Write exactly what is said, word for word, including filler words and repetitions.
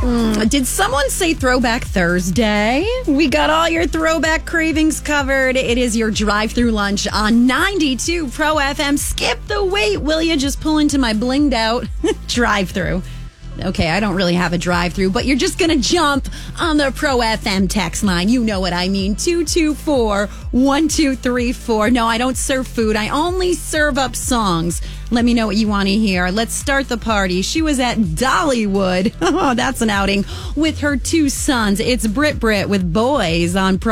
Mm, did someone say Throwback Thursday? We got all your throwback cravings covered. It is your drive-through lunch on ninety-two Pro F M. Skip the wait, will you? Just pull into my blinged out drive-through. Okay, I don't really have a drive-through, but you're just going to jump on the Pro F M text line. You know what I mean. two two four, one two three four. No, I don't serve food. I only serve up songs. Let me know what you want to hear. Let's start the party. She was at Dollywood. Oh, that's an outing with her two sons. It's Brit Brit with Boys on Pro